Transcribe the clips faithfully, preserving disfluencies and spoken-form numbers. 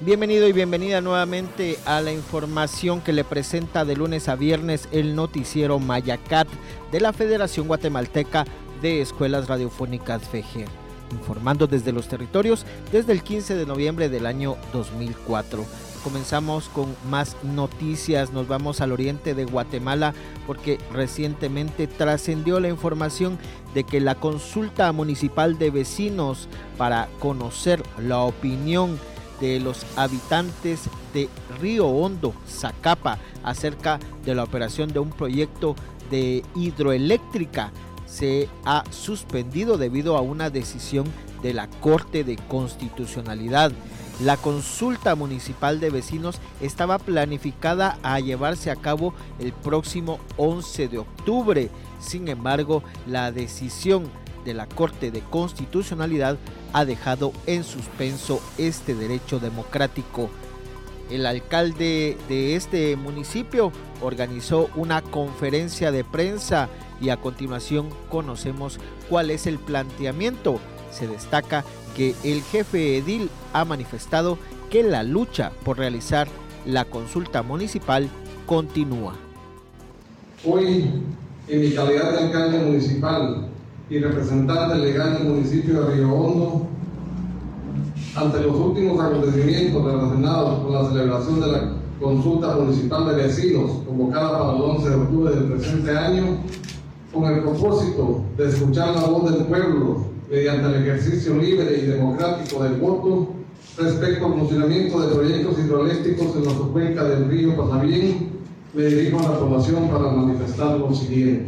Bienvenido y bienvenida nuevamente a la información que le presenta de lunes a viernes el noticiero Mayacat de la Federación Guatemalteca de Escuelas Radiofónicas FEGER, informando desde los territorios desde el quince de noviembre del año dos mil cuatro. Comenzamos con más noticias, nos vamos al oriente de Guatemala porque recientemente trascendió la información de que la consulta municipal de vecinos para conocer la opinión de los habitantes de Río Hondo, Zacapa, acerca de la operación de un proyecto de hidroeléctrica se ha suspendido debido a una decisión de la Corte de Constitucionalidad. La consulta municipal de vecinos estaba planificada a llevarse a cabo el próximo once de octubre. Sin embargo, la decisión de la Corte de Constitucionalidad ha dejado en suspenso este derecho democrático. El alcalde de este municipio organizó una conferencia de prensa y a continuación conocemos cuál es el planteamiento. Se destaca que el jefe edil ha manifestado que la lucha por realizar la consulta municipal continúa. Hoy, en mi calidad de alcalde municipal y representante legal del municipio de Río Hondo, ante los últimos acontecimientos relacionados con la celebración de la consulta municipal de vecinos convocada para el once de octubre del presente año, con el propósito de escuchar la voz del pueblo mediante el ejercicio libre y democrático del voto respecto al funcionamiento de proyectos hidroeléctricos en la subcuenca del río Pasabién, me dirijo a la población para manifestar lo siguiente.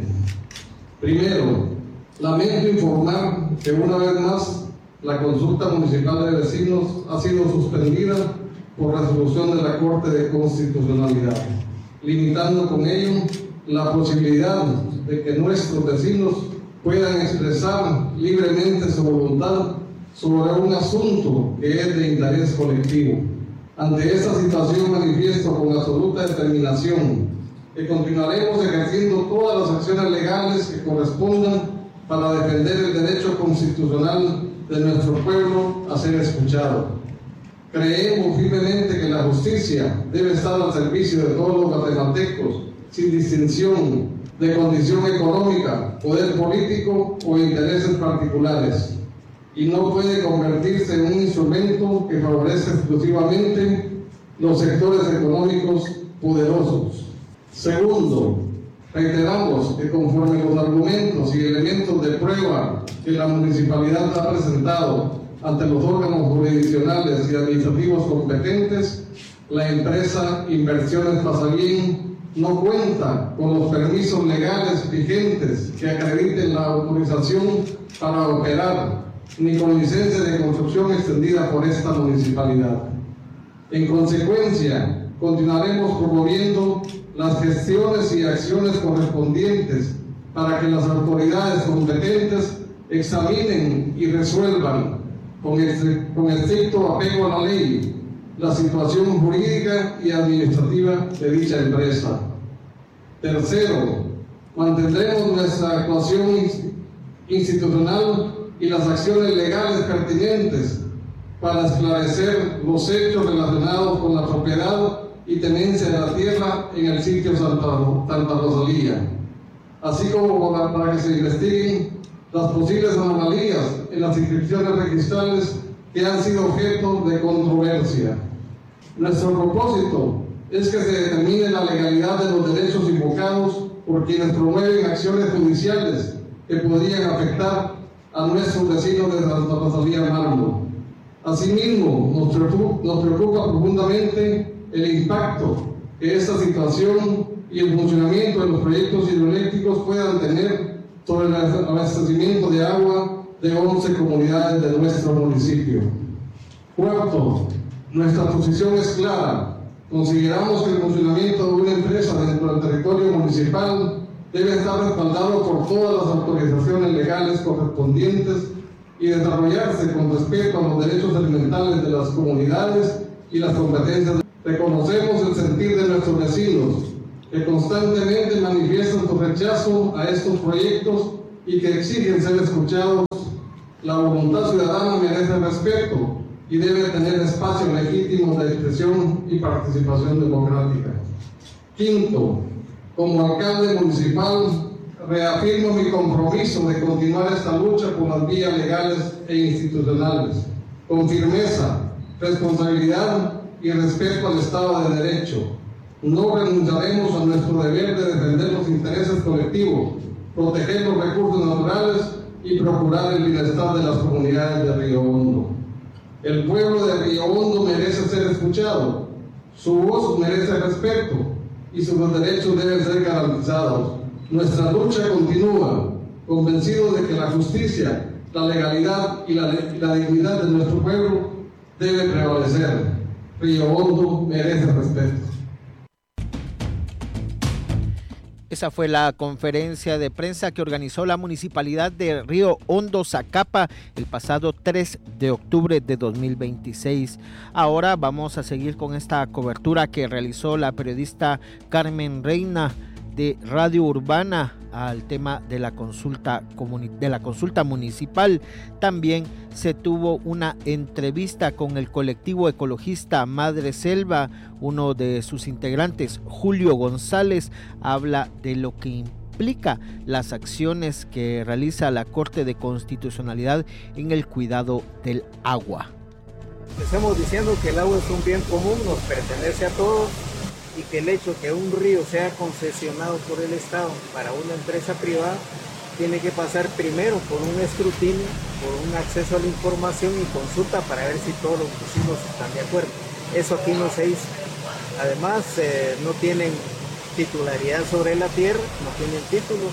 Primero, lamento informar que una vez más la consulta municipal de vecinos ha sido suspendida por resolución de la Corte de Constitucionalidad, limitando con ello la posibilidad de que nuestros vecinos puedan expresar libremente su voluntad sobre un asunto que es de interés colectivo. Ante esta situación manifiesto con absoluta determinación que continuaremos ejerciendo todas las acciones legales que correspondan para defender el derecho constitucional de nuestro pueblo a ser escuchado. Creemos firmemente que la justicia debe estar al servicio de todos los guatemaltecos, sin distinción de condición económica, poder político o intereses particulares, y no puede convertirse en un instrumento que favorece exclusivamente los sectores económicos poderosos. Segundo, reiteramos que conforme los argumentos y elementos de prueba que la municipalidad ha presentado ante los órganos jurisdiccionales y administrativos competentes, la empresa Inversiones Pasabién no cuenta con los permisos legales vigentes que acrediten la autorización para operar, ni con licencia de construcción extendida por esta municipalidad. En consecuencia, continuaremos promoviendo las gestiones y acciones correspondientes para que las autoridades competentes examinen y resuelvan con, este, con estricto apego a la ley la situación jurídica y administrativa de dicha empresa. Tercero, mantendremos nuestra actuación institucional y las acciones legales pertinentes para esclarecer los hechos relacionados con la propiedad y tenencia de la tierra en el sitio Santa, Santa Rosalía, así como para, para que se investiguen las posibles anomalías en las inscripciones registrales que han sido objeto de controversia. Nuestro propósito es que se determine la legalidad de los derechos invocados por quienes promueven acciones judiciales que podrían afectar a nuestros vecinos de Santa Rosalía Marlo. Asimismo, nos preocupa, nos preocupa profundamente el impacto que esta situación y el funcionamiento de los proyectos hidroeléctricos puedan tener sobre el abastecimiento de agua de once comunidades de nuestro municipio. Cuarto, nuestra posición es clara. Consideramos que el funcionamiento de una empresa dentro del territorio municipal debe estar respaldado por todas las autorizaciones legales correspondientes y desarrollarse con respeto a los derechos elementales de las comunidades y las competencias. Reconocemos el sentir de nuestros vecinos, que constantemente manifiestan su rechazo a estos proyectos y que exigen ser escuchados. La voluntad ciudadana merece respeto y debe tener espacios legítimos de expresión y participación democrática. Quinto, como alcalde municipal, reafirmo mi compromiso de continuar esta lucha por las vías legales e institucionales, con firmeza, responsabilidad y respeto al Estado de Derecho. No renunciaremos a nuestro deber de defender los intereses colectivos, proteger los recursos naturales y procurar el bienestar de las comunidades de Río Hondo. El pueblo de Río Hondo merece ser escuchado, su voz merece respeto y sus derechos deben ser garantizados. Nuestra lucha continúa, convencidos de que la justicia, la legalidad y la, y la dignidad de nuestro pueblo debe prevalecer. Río Hondo merece respeto. Esa fue la conferencia de prensa que organizó la Municipalidad de Río Hondo, Zacapa, el pasado tres de octubre de dos mil veintiséis. Ahora vamos a seguir con esta cobertura que realizó la periodista Carmen Reina de Radio Urbana al tema de la consulta de la consulta municipal. También se tuvo una entrevista con el colectivo ecologista Madre Selva. Uno de sus integrantes, Julio González, habla de lo que implica las acciones que realiza la Corte de Constitucionalidad en el cuidado del agua. Estamos diciendo que el agua es un bien común, nos pertenece a todos, y que el hecho que un río sea concesionado por el Estado para una empresa privada tiene que pasar primero por un escrutinio, por un acceso a la información y consulta para ver si todos los vecinos están de acuerdo. Eso aquí no se hizo. Además, eh, no tienen titularidad sobre la tierra, no tienen títulos,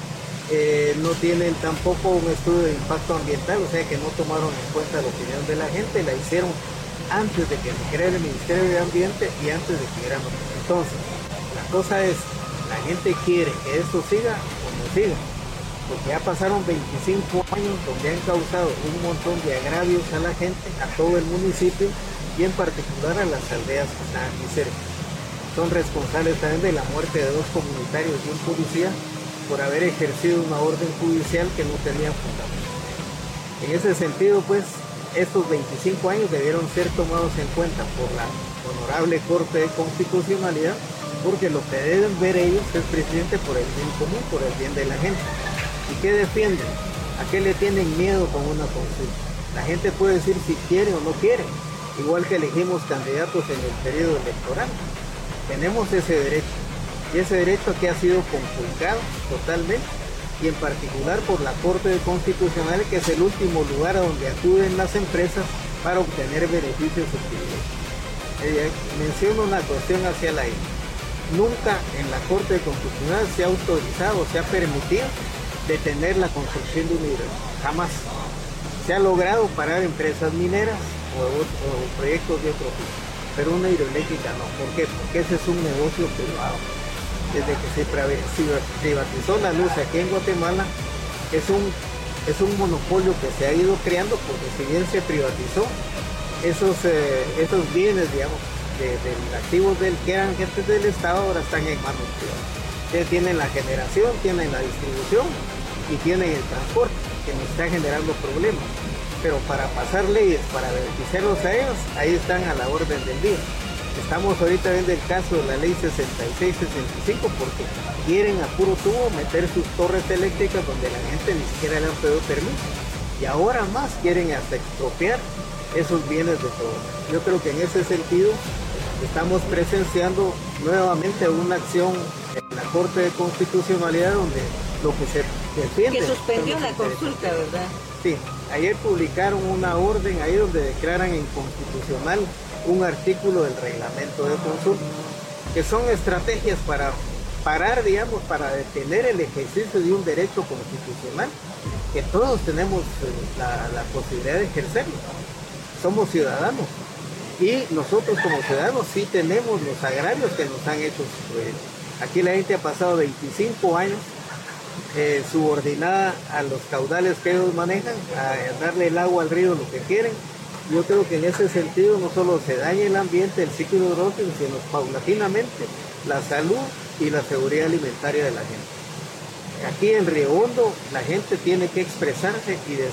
eh, no tienen tampoco un estudio de impacto ambiental, o sea que no tomaron en cuenta la opinión de la gente, la hicieron antes de que se creara el Ministerio de Ambiente y antes de que éramos. Entonces, la cosa es, la gente quiere que esto siga o no siga, porque ya pasaron veinticinco años donde han causado un montón de agravios a la gente, a todo el municipio y en particular a las aldeas que están aquí cerca. Son responsables también de la muerte de dos comunitarios y un policía por haber ejercido una orden judicial que no tenía fundamento. En ese sentido, pues, estos veinticinco años debieron ser tomados en cuenta por la Honorable Corte de Constitucionalidad, porque lo que deben ver ellos es presidente por el bien común, por el bien de la gente. ¿Y qué defienden? ¿A qué le tienen miedo con una consulta? La gente puede decir si quiere o no quiere, igual que elegimos candidatos en el periodo electoral. Tenemos ese derecho, y ese derecho aquí ha sido conculcado totalmente, y en particular por la Corte de Constitucional, que es el último lugar a donde acuden las empresas para obtener beneficios y privilegios. Eh, menciono una cuestión hacia la aire. Nunca en la Corte de Constitucional se ha autorizado, se ha permitido detener la construcción de un hidroeléctrico. Jamás. Se ha logrado parar empresas mineras o, o proyectos de otro tipo, pero una hidroeléctrica no. ¿Por qué? Porque ese es un negocio privado. Desde que se privatizó la luz aquí en Guatemala, es un, es un monopolio que se ha ido creando, porque si bien se privatizó, esos, eh, esos bienes, digamos, de, de activos del, que eran gentes del Estado, ahora están en manos privadas. Ustedes tienen la generación, tienen la distribución y tienen el transporte, que nos está generando problemas. Pero para pasar leyes, para beneficiarlos a ellos, ahí están a la orden del día. Estamos ahorita viendo el caso de la ley sesenta y seis sesenta y cinco porque quieren a puro tubo meter sus torres eléctricas donde la gente ni siquiera le han pedido permiso. Y ahora más quieren hasta expropiar esos bienes de todos. Yo creo que en ese sentido estamos presenciando nuevamente una acción en la Corte de Constitucionalidad donde lo que se defiende... Que suspendió la consulta, ¿verdad? Sí, ayer publicaron una orden ahí donde declaran inconstitucional un artículo del reglamento de consulta, que son estrategias para parar, digamos, para detener el ejercicio de un derecho constitucional que todos tenemos la, la posibilidad de ejercerlo. Somos ciudadanos y nosotros como ciudadanos sí tenemos los agravios que nos han hecho. Pues, aquí la gente ha pasado veinticinco años eh, subordinada a los caudales que ellos manejan, a darle el agua al río lo que quieren. Yo creo que en ese sentido no solo se daña el ambiente, el ciclo hidrológico, sino paulatinamente la salud y la seguridad alimentaria de la gente. Aquí en Río Hondo la gente tiene que expresarse y decir